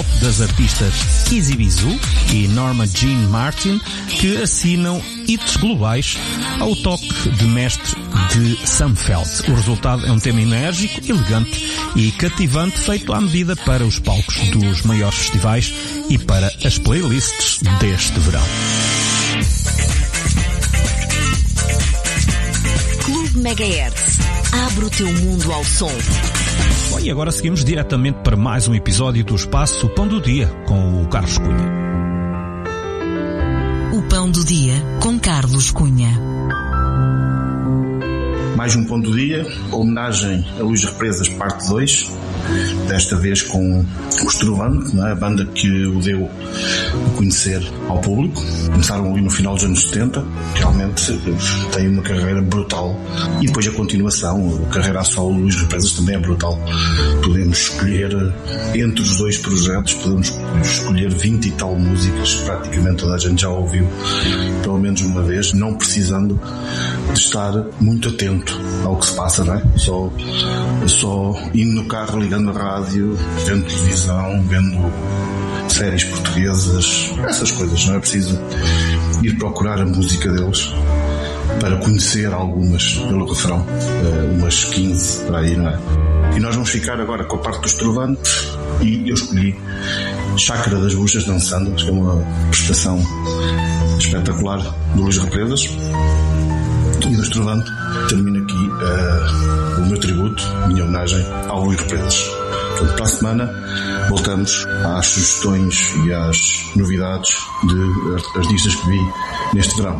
das artistas Easy Bizu e Norma Jean Martin, que assinam hits globais ao toque de mestre de Sam Feld. O resultado é um tema enérgico, elegante e cativante, feito à medida para os palcos dos maiores festivais e para as playlists deste verão. Clube Megahertz. Abre o teu mundo ao som. Bom, e agora seguimos diretamente para mais um episódio do Espaço Pão do Dia, com o Carlos Cunha. O Pão do Dia, com Carlos Cunha. Mais um Pão do Dia, homenagem a Luís Represas, parte 2, desta vez com o Estrovante, não é? A banda que o deu a conhecer ao público. Começaram ali no final dos anos 70, realmente tem uma carreira brutal, e depois a continuação, a carreira a solo do Luís Represas também é brutal. Podemos escolher, entre os dois projetos, podemos escolher 20 e tal músicas, praticamente toda a gente já ouviu pelo menos uma vez, não precisando de estar muito atento ao que se passa, não é? Só indo no carro, ligando a rádio, vendo televisão, vendo séries portuguesas, essas coisas. Não é preciso ir procurar a música deles para conhecer algumas pelo refrão, umas 15 para aí, não é? E nós vamos ficar agora com a parte do Estrovante, e eu escolhi Chácara das Bruxas Dançando, que é uma prestação espetacular do Luís Represas. E do Estrovante termino aqui o meu tributo, a minha homenagem ao Luís Represas. Portanto, para a semana voltamos às sugestões e às novidades de artistas que vi neste verão.